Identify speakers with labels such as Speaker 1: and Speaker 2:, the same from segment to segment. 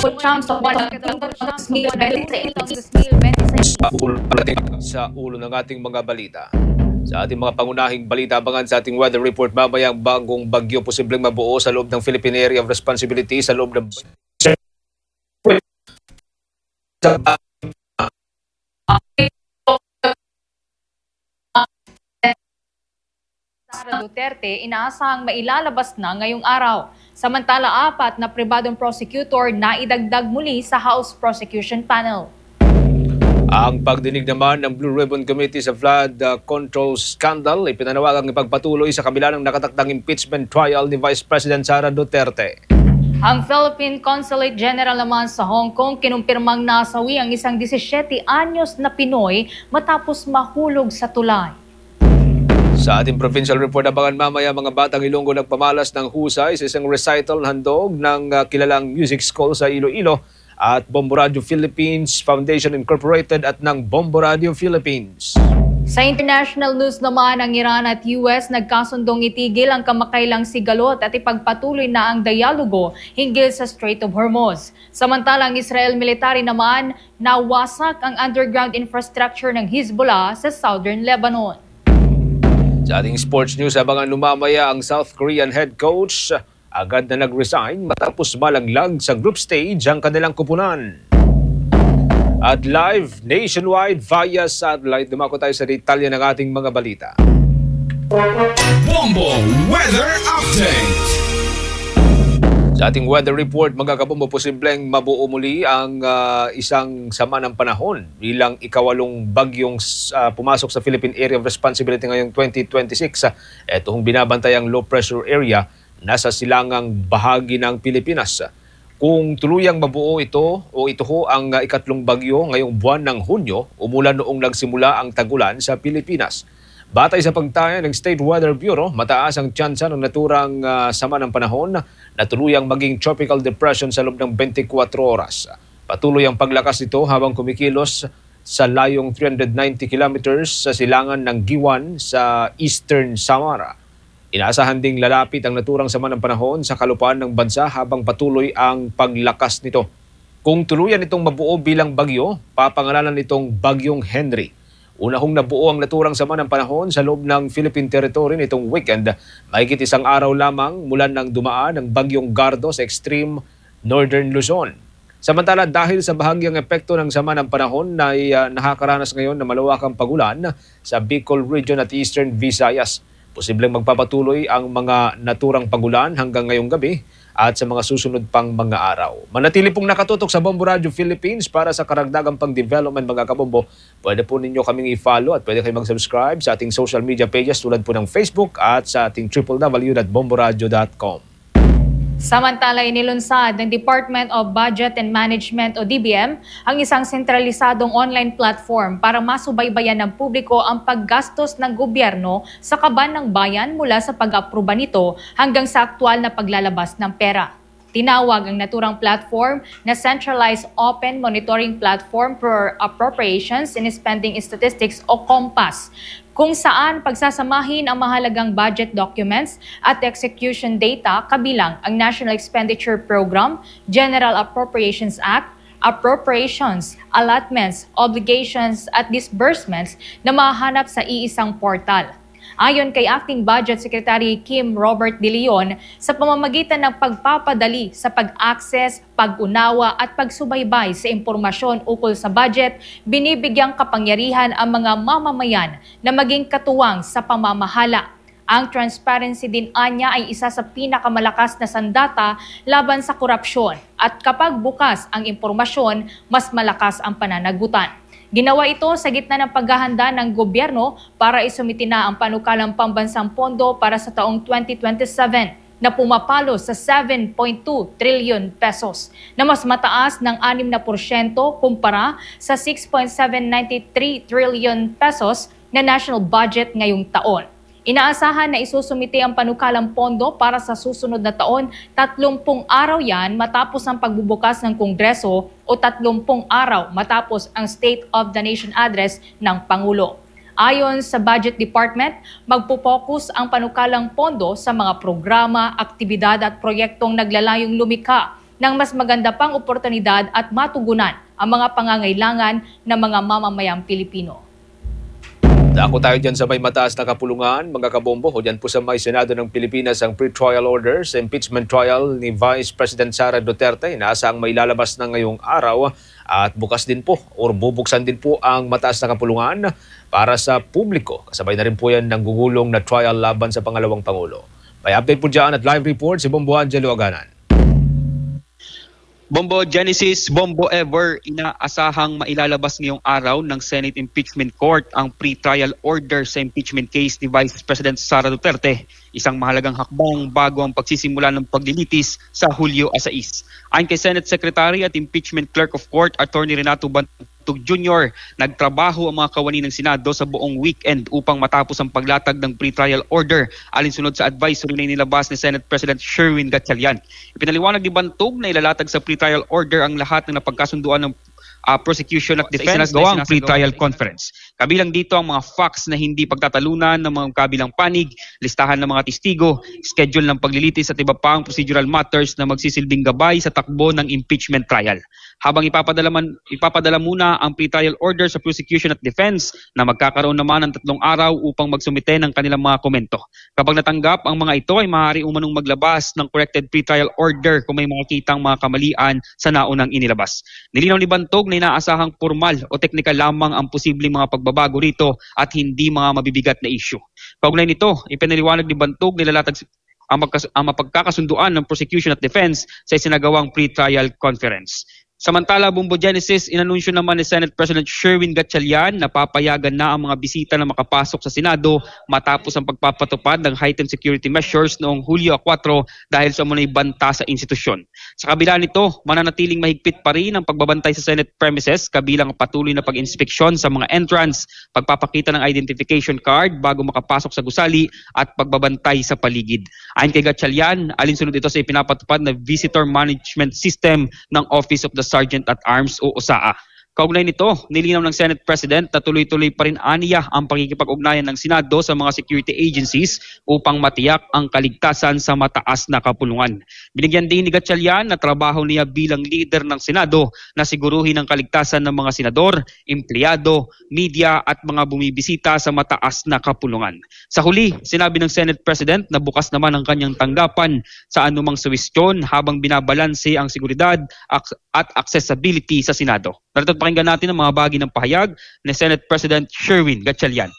Speaker 1: Sa ulo ng ating mga balita. Sa ating mga pangunahing balita, abangan sa ating weather report mamayang bagong bagyo posibleng mabuo sa loob ng Philippine Area of Responsibility sa loob ng
Speaker 2: Sara Duterte inaasahang mailalabas na ngayong araw. Samantala, 4 na pribadong prosecutor na idagdag muli sa House Prosecution Panel.
Speaker 1: Ang pagdinig naman ng Blue Ribbon Committee sa flood control scandal ay pinanawagang ipagpatuloy sa kabila ng nakatakdang impeachment trial ni Vice President Sara Duterte.
Speaker 2: Ang Philippine Consulate General naman sa Hong Kong kinumpirmang nasawi ang isang 17 anyos na Pinoy matapos mahulog sa tulay.
Speaker 1: Sa ating provincial report, abangan mamaya mga batang Ilonggo nagpamalas ng husay sa isang recital handog ng kilalang music school sa Iloilo at Bombo Radio Philippines Foundation Incorporated at ng Bombo Radio Philippines.
Speaker 2: Sa international news naman, ang Iran at US nagkasundong itigil ang kamakailang sigalot at ipagpatuloy na ang dialogo hinggil sa Strait of Hormuz. Samantalang Israel military naman, nawasak ang underground infrastructure ng Hezbollah sa southern Lebanon.
Speaker 1: Sa ating sports news, abangan lumamaya ang South Korean head coach. Agad na nag-resign matapos malaglag sa group stage ang kanilang kupunan. At live nationwide via satellite, dumako tayo sa detalye ng ating mga balita.
Speaker 3: Bombo Weather Update!
Speaker 1: Sa ating weather report, mga kabombo, posibleng mabuo muli ang isang sama ng panahon bilang ikawalong bagyong pumasok sa Philippine Area of Responsibility ngayong 2026. Ito hong binabantayang low pressure area nasa silangang bahagi ng Pilipinas. Kung tuluyang mabuo ito o ito ho ang ikatlong bagyo ngayong buwan ng Hunyo, umulan noong nagsimula ang tagulan sa Pilipinas. Batay sa pagtaya ng State Weather Bureau, mataas ang tsansa ng naturang sama ng panahon na tuluyang maging tropical depression sa loob ng 24 oras. Patuloy ang paglakas nito habang kumikilos sa layong 390 kilometers sa silangan ng Giwan sa Eastern Samara. Inaasahan ding lalapit ang naturang sama ng panahon sa kalupaan ng bansa habang patuloy ang paglakas nito. Kung tuluyan itong mabuo bilang bagyo, papangalanan itong Bagyong Henry. Unahong nabuo ang naturang sama ng panahon sa loob ng Philippine territory nitong weekend. Mahigit isang araw lamang mula nang dumaan ang Bagyong Gardo sa extreme northern Luzon. Samantala, dahil sa bahagyang epekto ng sama ng panahon na nakakaranas ngayon na malawakang pagulan sa Bicol Region at Eastern Visayas, posibleng magpapatuloy ang mga naturang pagulan hanggang ngayong gabi at sa mga susunod pang mga araw. Manatili pong nakatutok sa Bombo Radio Philippines para sa karagdagang pang-development mga kabombo. Pwede po ninyo kaming i-follow at pwede kayo mag-subscribe sa ating social media pages tulad po ng Facebook at sa ating www.bomboradio.com.
Speaker 2: Samantala, inilunsad ng Department of Budget and Management o DBM ang isang sentralisadong online platform para masubaybayan ng publiko ang paggastos ng gobyerno sa kaban ng bayan mula sa pag-aproba nito hanggang sa aktwal na paglalabas ng pera. Tinawag ang naturang platform na Centralized Open Monitoring Platform for Appropriations and Spending Statistics o COMPAS, kung saan pagsasamahin ang mahalagang budget documents at execution data kabilang ang National Expenditure Program, General Appropriations Act, appropriations, allotments, obligations at disbursements na mahanap sa iisang portal. Ayon kay Acting Budget Secretary Kim Robert De Leon, sa pamamagitan ng pagpapadali sa pag-access, pag-unawa at pagsubaybay sa impormasyon ukol sa budget, binibigyang kapangyarihan ang mga mamamayan na maging katuwang sa pamamahala. Ang transparency din anya ay isa sa pinakamalakas na sandata laban sa korupsyon at kapag bukas ang impormasyon, mas malakas ang pananagutan. Ginawa ito sa gitna ng paghahanda ng gobyerno para isumiti na ang panukalang pambansang pondo para sa taong 2027 na pumapalo sa 7.2 trillion pesos na mas mataas ng 6% kumpara sa 6.793 trillion pesos na national budget ngayong taon. Inaasahan na isusumite ang panukalang pondo para sa susunod na taon, 30 araw yan matapos ang pagbubukas ng Kongreso o 30 araw matapos ang State of the Nation Address ng Pangulo. Ayon sa Budget Department, magpupokus ang panukalang pondo sa mga programa, aktibidad at proyektong naglalayong lumikha ng mas maganda pang oportunidad at matugunan ang mga pangangailangan ng mga mamamayang Pilipino.
Speaker 1: Dako tayo dyan sa may mataas na kapulungan, mga kabombo. O dyan po sa may Senado ng Pilipinas ang pre-trial order sa impeachment trial ni Vice President Sara Duterte. Inaasang may lalabas na ngayong araw at bukas din po o bubuksan din po ang mataas na kapulungan para sa publiko. Kasabay na rin po yan ng gugulong na trial laban sa pangalawang Pangulo. May update po dyan at live report si Bombo Angelo Aganan.
Speaker 4: Bombo Genesis, Bombo Ever, inaasahang mailalabas ngayong araw ng Senate Impeachment Court ang pre-trial order sa impeachment case ni Vice President Sara Duterte, isang mahalagang hakbang bago ang pagsisimula ng paglilitis sa Hulyo 6. Ayon kay Senate Secretary at Impeachment Clerk of Court, Attorney Renato Bantog Jr., nagtrabaho ang mga kawani ng Senado sa buong weekend upang matapos ang paglatag ng pre-trial order alinsunod sa advisory na inilabas ni Senate President Sherwin Gatchalian. Ipinaliwanag ni Bantog na ilalatag sa pre-trial order ang lahat ng napagkasunduan ng prosecution at defense sa gawang pre-trial conference. Kabilang dito ang mga facts na hindi pagtatalunan ng mga kabilang panig, listahan ng mga testigo, schedule ng paglilitis at iba pang procedural matters na magsisilbing gabay sa takbo ng impeachment trial. Habang ipapadala muna ang pre-trial order sa prosecution at defense na magkakaroon naman ng 3 araw upang magsumite ng kanilang mga komento. Kapag natanggap ang mga ito ay maaari umanong maglabas ng corrected pre-trial order kung may makikitang mga kamalian sa naunang inilabas. Nilinaw ni Bantog na inaasahang formal o teknikal lamang ang posibleng mga pagbabago rito at hindi mga mabibigat na issue. Kaugnay nito, ipinaliwanag ni Bantog na ilalatag ang mapagkakasunduan ng prosecution at defense sa isinagawang pre-trial conference. Samantala, Bombo Genesis, inanunsyo naman ni Senate President Sherwin Gatchalian na papayagan na ang mga bisita na makapasok sa Senado matapos ang pagpapatupad ng heightened security measures noong Hulyo 4 dahil sa umunay banta sa institusyon. Sa kabila nito, mananatiling mahigpit pa rin ang pagbabantay sa Senate premises kabilang ang patuloy na pag-inspeksyon sa mga entrance, pagpapakita ng identification card bago makapasok sa gusali at pagbabantay sa paligid. Ayon kay Gatchalian, alinsunod ito sa ipinapatupad na Visitor Management System ng Office of the Sergeant at Arms o OSAA. Kaugnay nito, nilinaw ng Senate President na tuloy-tuloy pa rin aniya ang pakikipag-ugnayan ng Senado sa mga security agencies upang matiyak ang kaligtasan sa mataas na kapulungan. Binigyan din ni Gatchalian na trabaho niya bilang leader ng Senado na siguruhin ang kaligtasan ng mga senador, empleyado, media at mga bumibisita sa mataas na kapulungan. Sa huli, sinabi ng Senate President na bukas naman ang kanyang tanggapan sa anumang suwestyon habang binabalanse ang seguridad at accessibility sa Senado. Narito pakinggan natin ang mga bahagi ng pahayag ni Senate President Sherwin Gatchalian.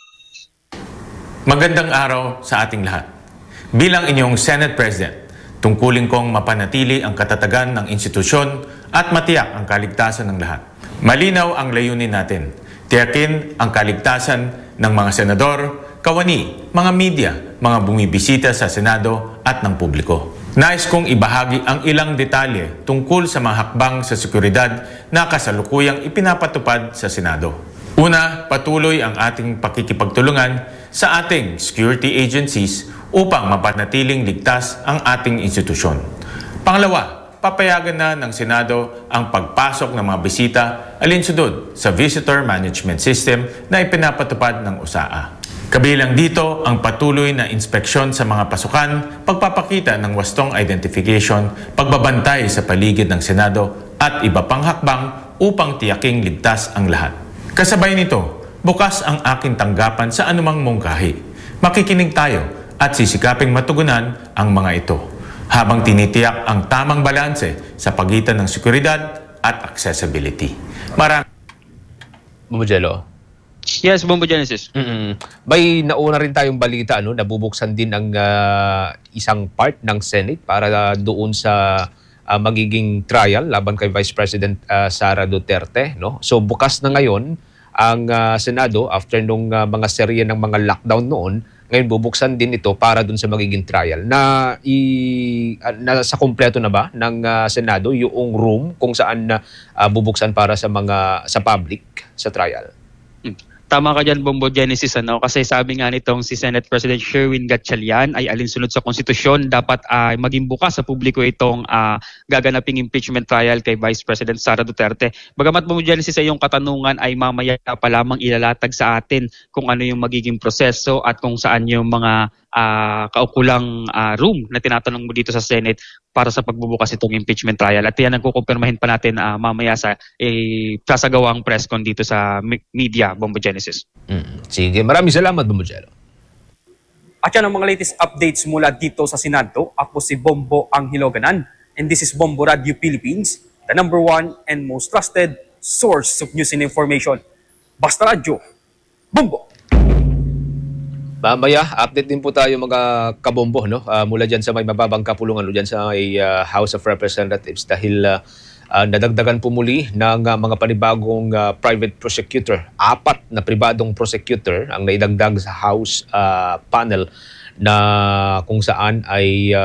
Speaker 5: Magandang araw sa ating lahat. Bilang inyong Senate President, tungkulin kong mapanatili ang katatagan ng institusyon at matiyak ang kaligtasan ng lahat. Malinaw ang layunin natin. Tiyakin ang kaligtasan ng mga senador, kawani, mga media, mga bumibisita sa Senado at ng publiko. Nais kong ibahagi ang ilang detalye tungkol sa mga hakbang sa seguridad na kasalukuyang ipinapatupad sa Senado. Una, patuloy ang ating pakikipagtulungan sa ating security agencies upang mapanatiling ligtas ang ating institusyon. Pangalawa, papayagan na ng Senado ang pagpasok ng mga bisita alinsunod sa Visitor Management System na ipinapatupad ng OSAA. Kabilang dito ang patuloy na inspeksyon sa mga pasukan, pagpapakita ng wastong identification, pagbabantay sa paligid ng Senado at iba pang hakbang upang tiyaking ligtas ang lahat. Kasabay nito, bukas ang aking tanggapan sa anumang mungkahi. Makikinig tayo at sisikaping matugunan ang mga ito habang tinitiyak ang tamang balanse sa pagitan ng seguridad at accessibility.
Speaker 1: Bumujelo.
Speaker 4: Yes, Bombo Genesis.
Speaker 1: May nauna rin tayong balita, nabubuksan din ang isang part ng Senate para doon sa magiging trial laban kay Vice President Sara Duterte. No? So bukas na ngayon ang Senado after nung mga serye ng mga lockdown noon, ngayon bubuksan din ito para doon sa magiging trial. Nasa kompleto na ba ng Senado yung room kung saan bubuksan para sa public sa trial?
Speaker 4: Tama ka dyan, Bombo Genesis, kasi sabi nga nitong si Senate President Sherwin Gatchalian ay alinsunod sa konstitusyon, dapat maging bukas sa publiko itong gaganaping impeachment trial kay Vice President Sara Duterte. Bagamat, Bombo Genesis, ay yung katanungan ay mamaya pa lamang ilalatag sa atin kung ano yung magiging proseso at kung saan yung mga kaukulang room na tinatanong mo dito sa Senate para sa pagbubukas itong impeachment trial. At yan ang kukumpirmahin pa natin mamaya sa sasagawang press con dito sa media, Bombo Genesis.
Speaker 1: Sige, maraming salamat, Bombo Jello.
Speaker 6: At yan ang mga latest updates mula dito sa Senado. Ako si Bombo Anghiloganan, and this is Bombo Radio Philippines, the #1 and most trusted source of news and information. Basta Radio, Bombo!
Speaker 1: Mamaya, update din po tayo mga kabombo, no? Mula dyan sa may mababang kapulungan, dyan sa may House of Representatives dahil nadagdagan po muli ng mga panibagong private prosecutor. 4 na pribadong prosecutor ang naidagdag sa House panel na kung saan ay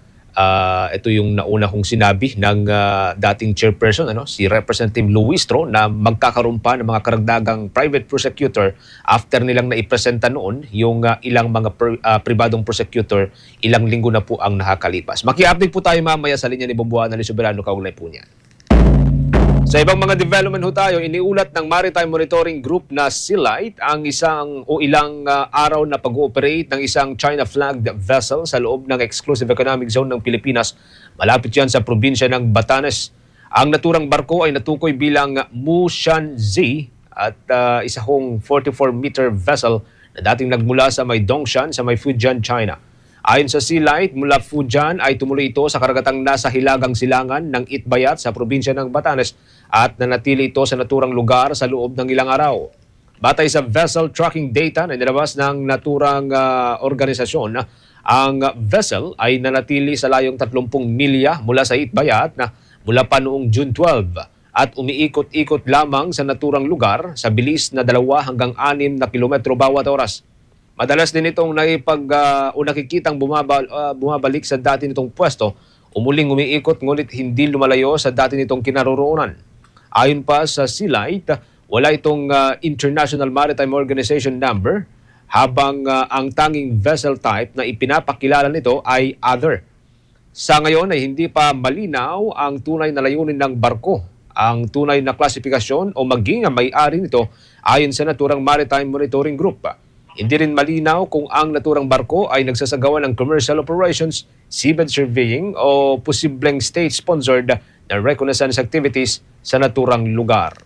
Speaker 1: ito yung nauna kong sinabi ng dating chairperson, si Representative Luistro, na magkakaroon pa ng mga karagdagang private prosecutor after nilang naipresenta noon yung ilang mga pribadong prosecutor. Ilang linggo na po ang nakakalipas. Maki-update po tayo mamaya sa linya ni Bombo Analyst Soberano, kaugnay po niya. Sa ibang mga development ho tayo, iniulat ng Maritime Monitoring Group na SeaLight ang ilang araw na pag-ooperate ng isang China-flagged vessel sa loob ng Exclusive Economic Zone ng Pilipinas. Malapit yan sa probinsya ng Batanes. Ang naturang barko ay natukoy bilang Mushanzi at isa hong 44-meter vessel na dating nagmula sa may Dongshan sa may Fujian, China. Ayon sa SeaLight, mula Fujian ay tumuloy ito sa karagatang nasa hilagang silangan ng Itbayat sa probinsya ng Batanes at nanatili ito sa naturang lugar sa loob ng ilang araw. Batay sa vessel tracking data na nilabas ng naturang organisasyon, ang vessel ay nanatili sa layong 30 milya mula sa Itbayat na mula pa noong June 12 at umiikot-ikot lamang sa naturang lugar sa bilis na 2 hanggang 6 na kilometro bawat oras. Madalas din itong nakikitang bumabalik sa dati nitong pwesto, umuling umiikot ngunit hindi lumalayo sa dati nitong kinaroroonan. Ayon pa sa SeaLight, wala itong International Maritime Organization number, habang ang tanging vessel type na ipinapakilala nito ay other. Sa ngayon ay hindi pa malinaw ang tunay na layunin ng barko, ang tunay na klasifikasyon o maging ang may-ari nito ayon sa naturang Maritime Monitoring Group. Hindi rin malinaw kung ang naturang barko ay nagsasagawa ng commercial operations, seabed surveying o posibleng state-sponsored na reconnaissance activities sa naturang lugar.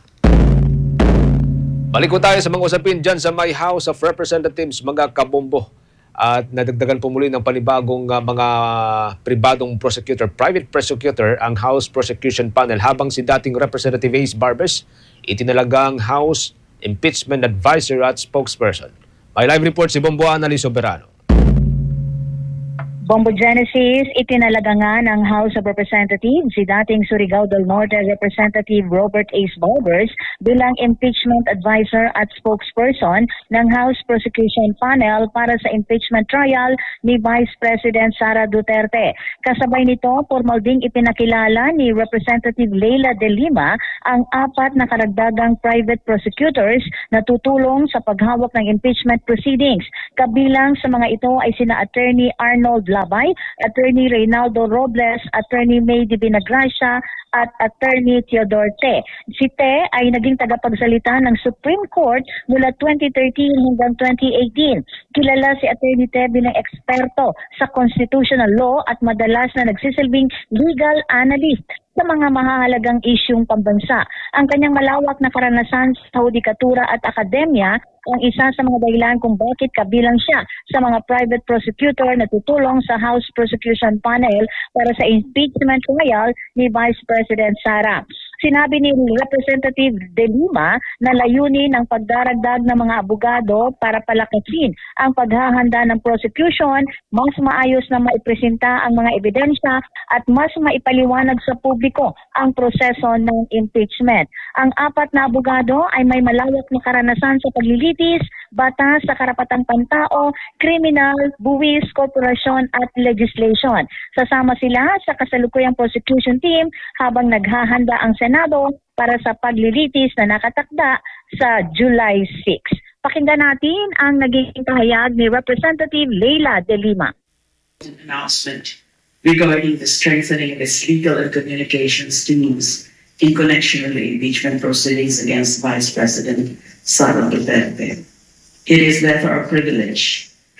Speaker 1: Balik ko tayo sa mga usapin dyan sa may House of Representatives, mga kabombo. At nadagdagan po muli ng panibagong mga pribadong prosecutor, private prosecutor, ang House Prosecution Panel habang si dating Representative Ace Barbers itinalagang House Impeachment Advisor at Spokesperson. May live report si Bombo Analyst Soberano.
Speaker 7: Bombo Genesis, itinalaga nga ng House of Representatives si dating Surigao del Norte Representative Robert Ace Barbers bilang impeachment advisor at spokesperson ng House Prosecution Panel para sa impeachment trial ni Vice President Sara Duterte. Kasabay nito, formal ding ipinakilala ni Representative Leila de Lima ang 4 na karagdagang private prosecutors na tutulong sa paghawak ng impeachment proceedings. Kabilang sa mga ito ay sina Attorney Arnold Labay, Attorney Reynaldo Robles, Attorney May de Vinagracia at Attorney Theodore Te. Si Te ay naging tagapagsalita ng Supreme Court mula 2013 hanggang 2018. Kilala si Attorney Te bilang eksperto sa constitutional law at madalas na nagsisilbing legal analyst sa mga mahahalagang isyung pambansa. Ang kanyang malawak na karanasan sa hudikatura at akademya ang isa sa mga dahilan kung bakit kabilang siya sa mga private prosecutor na tutulong sa House Prosecution Panel para sa impeachment trial ni Vice President Sara. Sinabi ni Representative De Lima na layunin ng pagdaragdag ng mga abogado para palakasin ang paghahanda ng prosecution, mas maayos na maipresenta ang mga ebidensya at mas maipaliwanag sa publiko ang proseso ng impeachment. Ang 4 na abogado ay may malawak na karanasan sa paglilitis, batas sa karapatang pantao, kriminal, buwis, korporasyon at legislation. Sasama sila sa kasalukuyang prosecution team habang naghahanda ang Senado para sa paglilitis na nakatakda sa July 6. Pakinggan natin ang naging pahayag ni Representative Leila de Lima.
Speaker 8: Announcement regarding the strengthening of its legal and communications teams in connection with the impeachment proceedings against Vice President Sara Duterte. It is therefore our privilege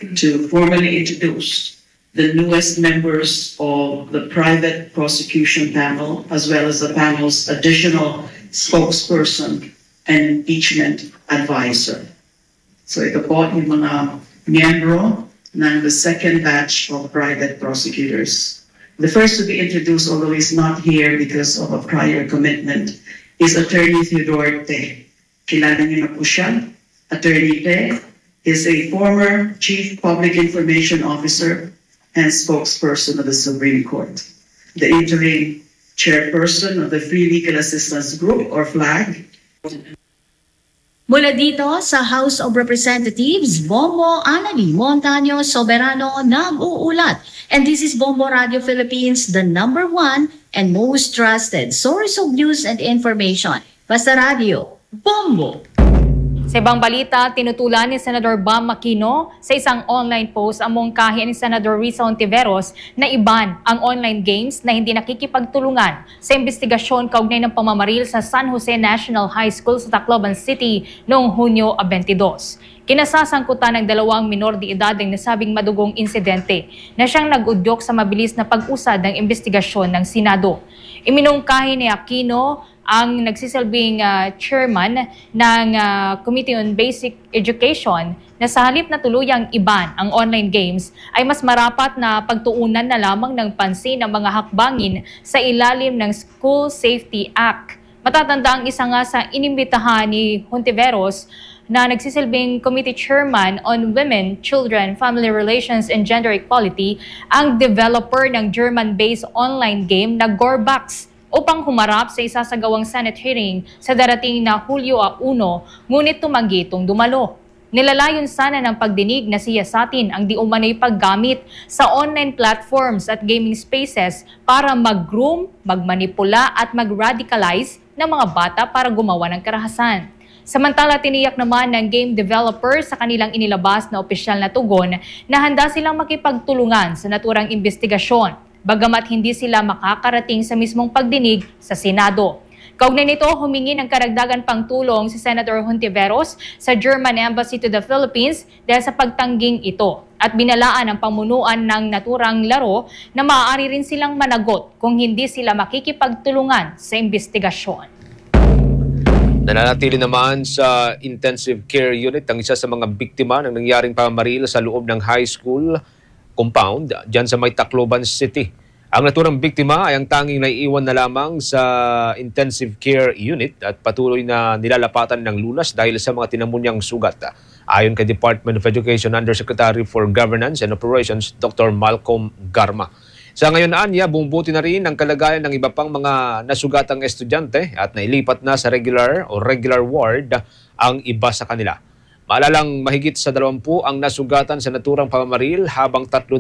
Speaker 8: to formally introduce the newest members of the private prosecution panel, as well as the panel's additional spokesperson and impeachment advisor. So ito po yung mga miyembro ng the second batch of private prosecutors. The first to be introduced, although he's not here because of a prior commitment, is Attorney Theodore Te. Kilala niyo na po siya. Attorney Te is a former Chief Public Information Officer and spokesperson of the Supreme Court, the interim chairperson of the Free Legal Assistance Group, or FLAG.
Speaker 9: Mula dito sa House of Representatives, Bombo Anali Montaño Soberano nag-uulat. And this is Bombo Radio Philippines, the #1 and most trusted source of news and information. Basta Radio, Bombo!
Speaker 2: Sa ibang balita, tinutulan ni Senador Bam Aquino sa isang online post ang mungkahi ni Senador Risa Hontiveros na iban ang online games na hindi nakikipagtulungan sa investigasyon kaugnay ng pamamaril sa San Jose National High School sa Tacloban City noong Hunyo 22. Kinasasangkutan ng 2 minor de edad ang nasabing madugong insidente na siyang nag-udyok sa mabilis na pag-usad ng investigasyon ng Senado. Iminungkahi ni Aquino ang nagsisilbing chairman ng Committee on Basic Education na sa halip na tuluyang iban ang online games ay mas marapat na pagtuunan na lamang ng pansin ng mga hakbangin sa ilalim ng School Safety Act. Matatanda ang isa nga sa inimbitahan ni Hontiveros na nagsisilbing Committee Chairman on Women, Children, Family Relations and Gender Equality ang developer ng German-based online game na Gorbax upang humarap sa isasagawang Senate hearing sa darating na Hulyo 1, ngunit tumanggi itong dumalo. Nilalayon sana ng pagdinig na siyasatin ang di umano'y paggamit sa online platforms at gaming spaces para mag-groom, magmanipula at mag-radicalize ng mga bata para gumawa ng karahasan. Samantala, tiniyak naman ng game developers sa kanilang inilabas na opisyal na tugon na handa silang makipagtulungan sa naturang investigasyon, bagamat hindi sila makakarating sa mismong pagdinig sa Senado. Kaugnay nito, humingi ng karagdagan pang tulong si Senator Hontiveros sa German Embassy to the Philippines dahil sa pagtangging ito at binalaan ang pamunuan ng naturang laro na maaari rin silang managot kung hindi sila makikipagtulungan sa investigasyon.
Speaker 1: Nananatili naman sa intensive care unit ang isa sa mga biktima ng nangyaring pamamaril sa loob ng high school compound dyan sa may Tacloban City. Ang naturang biktima ay ang tanging naiiwan na lamang sa intensive care unit at patuloy na nilalapatan ng lunas dahil sa mga tinamunyang sugat. Ayon kay Department of Education Undersecretary for Governance and Operations, Dr. Malcolm Garma. Sa ngayon, anya, bumubuti na rin ang kalagayan ng iba pang mga nasugatang estudyante at nailipat na sa regular ward ang iba sa kanila. Maalalang mahigit sa 20 ang nasugatan sa naturang pamamaril habang 3